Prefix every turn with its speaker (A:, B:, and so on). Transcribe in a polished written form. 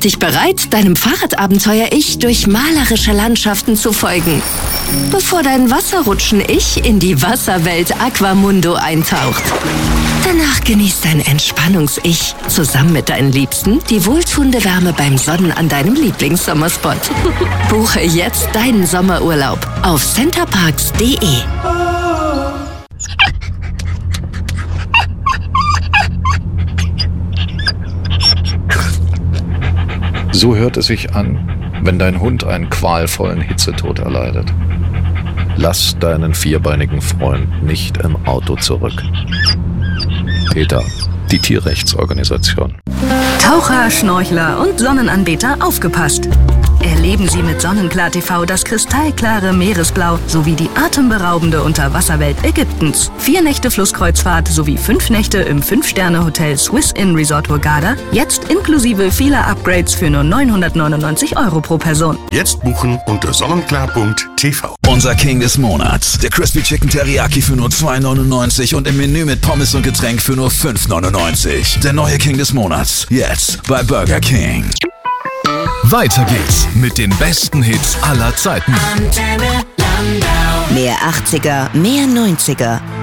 A: dich bereit, deinem Fahrradabenteuer-Ich durch malerische Landschaften zu folgen, bevor dein Wasserrutschen-Ich in die Wasserwelt Aquamundo eintaucht. Danach genießt dein Entspannungs-Ich zusammen mit deinen Liebsten die wohltuende Wärme beim Sonnen an deinem Lieblingssommerspot. Buche jetzt deinen Sommerurlaub auf centerparks.de.
B: So hört es sich an, wenn dein Hund einen qualvollen Hitzetod erleidet. Lass deinen vierbeinigen Freund nicht im Auto zurück. PETA, die Tierrechtsorganisation.
C: Taucher, Schnorchler und Sonnenanbeter, aufgepasst! Erleben Sie mit Sonnenklar TV das kristallklare Meeresblau sowie die atemberaubende Unterwasserwelt Ägyptens. 4 Nächte Flusskreuzfahrt sowie 5 Nächte im 5-Sterne-Hotel Swiss Inn Resort Hurghada, jetzt inklusive vieler Upgrades für nur 999 € pro Person.
D: Jetzt buchen unter sonnenklar.tv.
E: Unser King des Monats, der Crispy Chicken Teriyaki für nur 2,99 und im Menü mit Pommes und Getränk für nur 5,99. Der neue King des Monats, jetzt bei Burger King.
F: Weiter geht's mit den besten Hits aller Zeiten.
G: Mehr 80er, mehr 90er.